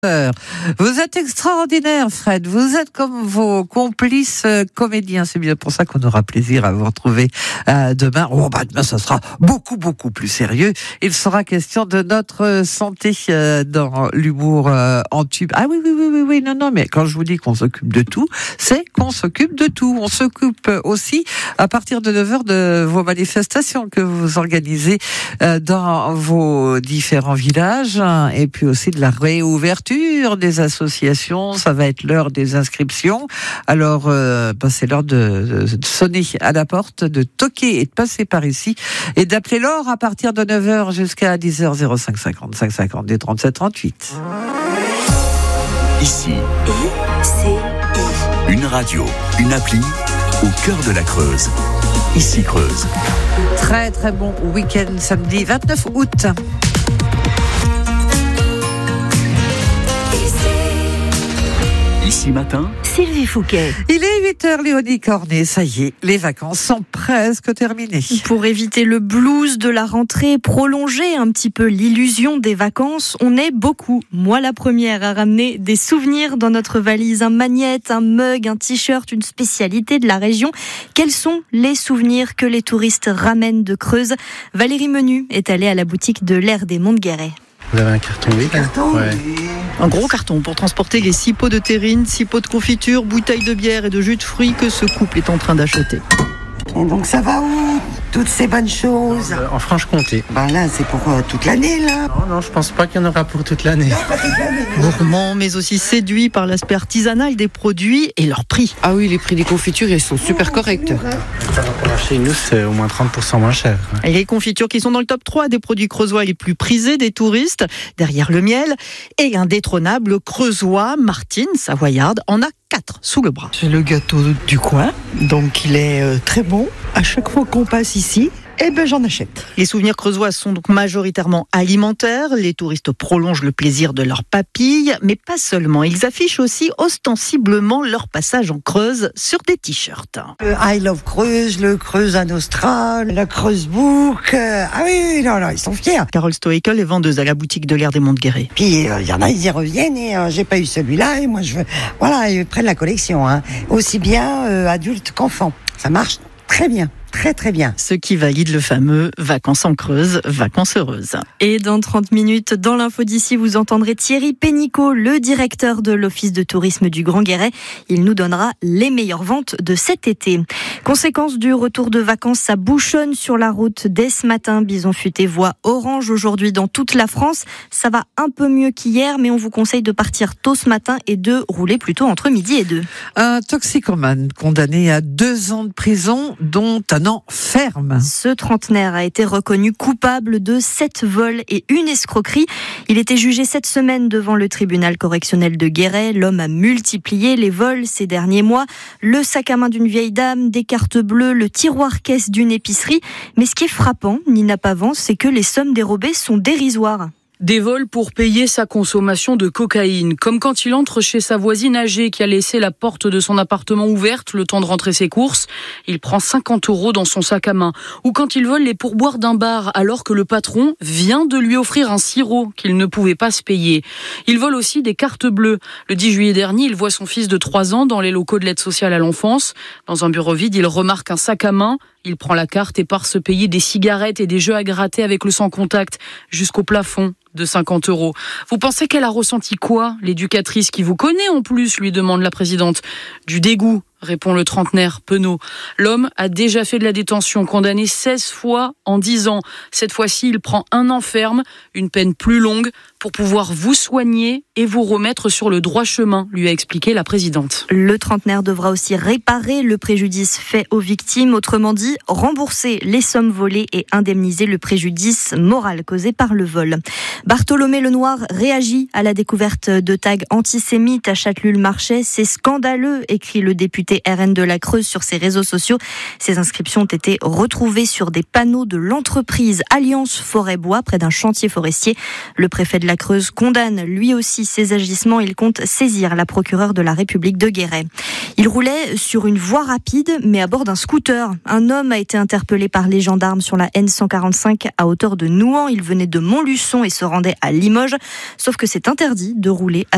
Vous êtes extraordinaire, Fred. Vous êtes comme vos complices comédiens. C'est bien pour ça qu'on aura plaisir à vous retrouver demain. Demain, ça sera beaucoup plus sérieux. Il sera question de notre santé dans l'humour en tube. Ah oui. Non, mais quand je vous dis qu'on s'occupe de tout, c'est qu'on s'occupe de tout. On s'occupe aussi, à partir de 9h, de vos manifestations que vous organisez dans vos différents villages, et puis aussi de la réouverture des associations. Ça va être l'heure des inscriptions. Alors, c'est l'heure de sonner à la porte, de toquer et de passer par ici et d'appeler Laure à partir de 9h jusqu'à 10h 05 50 5 52 37 38. Ici, une radio, une appli au cœur de la Creuse. Ici Creuse. Très bon week-end samedi 29 août. Ici matin, Sylvie Fouquet. Il est 8h, Léonie Cornet. Ça y est, les vacances sont presque terminées. Pour éviter le blues de la rentrée, prolonger un petit peu l'illusion des vacances, on est beaucoup, moi la première, à ramener des souvenirs dans notre valise. Un magnète, un mug, un t-shirt, une spécialité de la région. Quels sont les souvenirs que les touristes ramènent de Creuse ? Valérie Menu est allée à la boutique de l'Air des Monts de Guéret. Vous avez un carton, oui. Ouais. Un gros carton pour transporter les 6 pots de terrine, 6 pots de confiture, bouteilles de bière et de jus de fruits que ce couple est en train d'acheter. Et donc ça va où, toutes ces bonnes choses? En Franche-Comté. Là, c'est pour toute l'année, là. Non, je pense pas qu'il y en aura pour toute l'année. Gourmand, mais aussi séduit par l'aspect artisanal des produits et leur prix. Ah oui, les prix des confitures, ils sont super corrects. Chez nous, c'est au moins 30% moins cher. Les confitures qui sont dans le top 3 des produits creusois les plus prisés des touristes, derrière le miel, et l'indétrônable creusois Martine Savoyarde en a 4 sous le bras. C'est le gâteau du coin, donc il est très bon. À chaque fois qu'on passe ici, j'en achète. Les souvenirs creusois sont donc majoritairement alimentaires. Les touristes prolongent le plaisir de leurs papilles, mais pas seulement. Ils affichent aussi ostensiblement leur passage en Creuse sur des t-shirts. Le I Love Creuse, le Creuse à Nostral, la Creuse Book. Ils sont fiers. Carole Stoekel est vendeuse à la boutique de l'Air des Monts de Guéret. Puis il y en a, ils y reviennent et j'ai pas eu celui-là et moi je veux. Voilà, ils prennent la collection. Aussi bien adultes qu'enfants. Ça marche très bien. Très bien. Ce qui valide le fameux vacances en Creuse, vacances heureuses. Et dans 30 minutes, dans l'info d'ici, vous entendrez Thierry Pénicaud, le directeur de l'Office de tourisme du Grand Guéret. Il nous donnera les meilleures ventes de cet été. Conséquence du retour de vacances, ça bouchonne sur la route dès ce matin. Bison Futé voit orange aujourd'hui dans toute la France. Ça va un peu mieux qu'hier, mais on vous conseille de partir tôt ce matin et de rouler plutôt entre midi et 2. Un toxicomane condamné à 2 ans de prison, dont un an ferme. Ce trentenaire a été reconnu coupable de 7 vols et 1 escroquerie. Il était jugé cette semaine devant le tribunal correctionnel de Guéret. L'homme a multiplié les vols ces derniers mois. Le sac à main d'une vieille dame, des cartes bleues, le tiroir-caisse d'une épicerie. Mais ce qui est frappant, Nina Pavance, c'est que les sommes dérobées sont dérisoires. Des vols pour payer sa consommation de cocaïne, comme quand il entre chez sa voisine âgée qui a laissé la porte de son appartement ouverte le temps de rentrer ses courses. Il prend 50 € dans son sac à main. Ou quand il vole les pourboires d'un bar alors que le patron vient de lui offrir un sirop qu'il ne pouvait pas se payer. Il vole aussi des cartes bleues. Le 10 juillet dernier, il voit son fils de 3 ans dans les locaux de l'aide sociale à l'enfance. Dans un bureau vide, il remarque un sac à main. Il prend la carte et part se payer des cigarettes et des jeux à gratter avec le sans-contact jusqu'au plafond de 50 €. Vous pensez qu'elle a ressenti quoi, l'éducatrice qui vous connaît en plus, lui demande la présidente. Du dégoût, répond le trentenaire penaud. L'homme a déjà fait de la détention, condamné 16 fois en 10 ans. Cette fois-ci, il prend 1 an ferme, une peine plus longue, pour pouvoir vous soigner et vous remettre sur le droit chemin, lui a expliqué la présidente. Le trentenaire devra aussi réparer le préjudice fait aux victimes, autrement dit, rembourser les sommes volées et indemniser le préjudice moral causé par le vol. Bartholomé Lenoir réagit à la découverte de tags antisémites à Châtellul-Marchais. C'est scandaleux, écrit le député RN de la Creuse sur ses réseaux sociaux. Ces inscriptions ont été retrouvées sur des panneaux de l'entreprise Alliance Forêt-Bois, près d'un chantier forestier. Le préfet de la Creuse condamne lui aussi ces agissements. Il compte saisir la procureure de la République de Guéret. Il roulait sur une voie rapide, mais à bord d'un scooter. Un homme a été interpellé par les gendarmes sur la N145 à hauteur de Nouan. Il venait de Montluçon et se rendait à Limoges. Sauf que c'est interdit de rouler à